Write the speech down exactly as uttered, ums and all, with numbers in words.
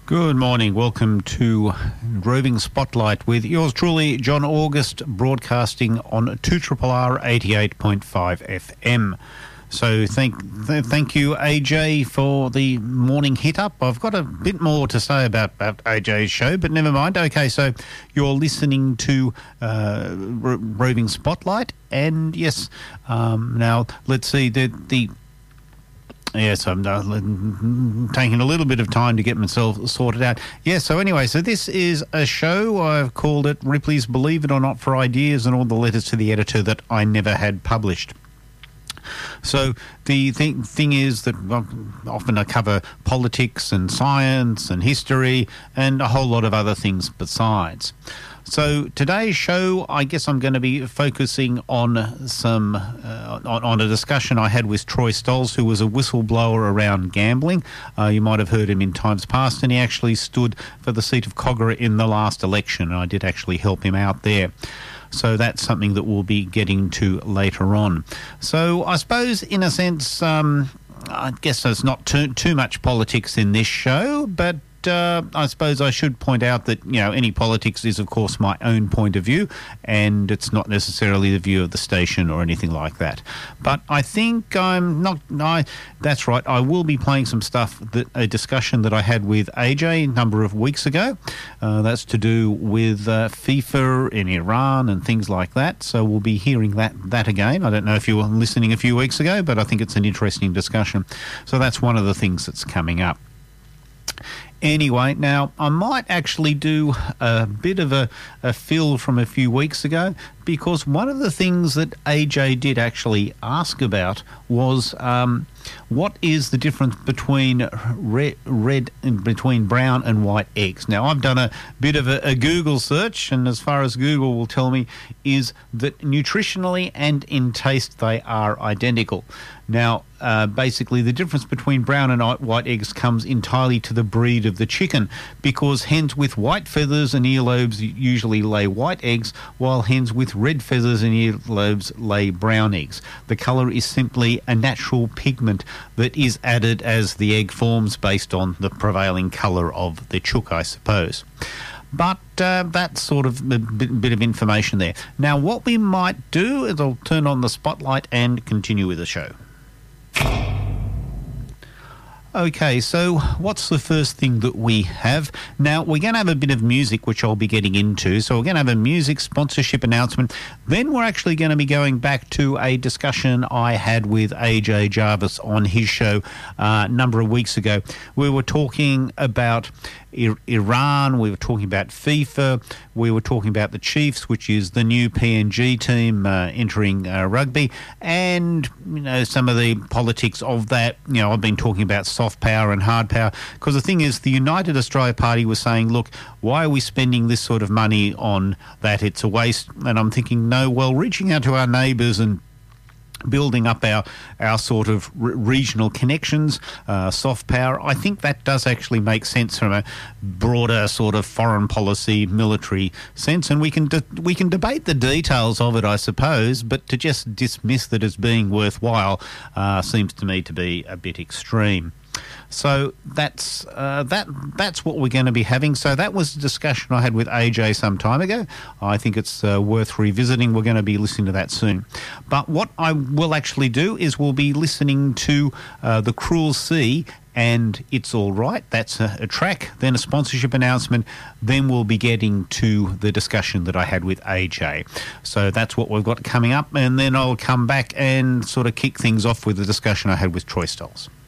Good morning. Welcome to Roving Spotlight with yours truly, John August, broadcasting on two R R R eighty-eight point five F M. So thank th- thank you, A J, for the morning hit-up. I've got a bit more to say about, about A J's show, but never mind. Okay, so you're listening to uh, Ro- Roving Spotlight, and yes, um, now let's see, the... the Yes, I'm uh, taking a little bit of time to get myself sorted out. Yes, so anyway, so this is a show. I've called it Ripley's Believe It or Not for Ideas and All the Letters to the Editor That I Never Had Published. So the thing, thing is that often I cover politics and science and history and a whole lot of other things besides. So today's show, I guess I'm going to be focusing on some uh, on, on a discussion I had with Troy Stolz, who was a whistleblower around gambling. Uh, you might have heard him in times past, and he actually stood for the seat of Kogarah in the last election, and I did actually help him out there. So that's something that we'll be getting to later on. So I suppose, in a sense, um, I guess there's not too, too much politics in this show, but Uh, I suppose I should point out that, you know, any politics is, of course, my own point of view, and it's not necessarily the view of the station or anything like that. But I think I'm not... I, that's right, I will be playing some stuff, that a discussion that I had with A J a number of weeks ago. Uh, that's to do with uh, FIFA in Iran and things like that, so we'll be hearing that, that again. I don't know if you were listening a few weeks ago, but I think it's an interesting discussion. So that's one of the things that's coming up. Anyway, now, I might actually do a bit of a, a fill from a few weeks ago, because one of the things that A J did actually ask about was um, what is the difference between red, red, between brown and white eggs. Now, I've done a bit of a, a Google search, and as far as Google will tell me, is that nutritionally and in taste they are identical. Now, uh, basically, the difference between brown and white eggs comes entirely to the breed of the chicken, because hens with white feathers and earlobes usually lay white eggs, while hens with red feathers and earlobes lay brown eggs. The colour is simply a natural pigment that is added as the egg forms based on the prevailing colour of the chook, I suppose. But uh, that's sort of a bit, bit of information there. Now, what we might do is I'll turn on the spotlight and continue with the show. Okay, so what's the first thing that we have? Now, we're going to have a bit of music, which I'll be getting into. So we're going to have a music sponsorship announcement. Then we're actually going to be going back to a discussion I had with A J Jarvis on his show uh, a number of weeks ago. We were talking about I- Iran, we were talking about FIFA, we were talking about the Chiefs, which is the new P N G team uh, entering uh, rugby, and, you know, some of the politics of that. You know, I've been talking about soft power and hard power, because the thing is, the United Australia Party was saying, look, why are we spending this sort of money on that? It's a waste. And I'm thinking, no, well, reaching out to our neighbours and building up our, our sort of re- regional connections, uh, soft power, I think that does actually make sense from a broader sort of foreign policy, military sense, and we can de- we can debate the details of it, I suppose, but to just dismiss that as being worthwhile uh, seems to me to be a bit extreme. So that's uh, that. That's what we're going to be having. So that was a discussion I had with A J some time ago. I think it's uh, worth revisiting. We're going to be listening to that soon. But what I will actually do is we'll be listening to uh, The Cruel Sea and It's All Right. That's a, a track, then a sponsorship announcement, then we'll be getting to the discussion that I had with A J. So that's what we've got coming up, and then I'll come back and sort of kick things off with the discussion I had with Troy Stolz.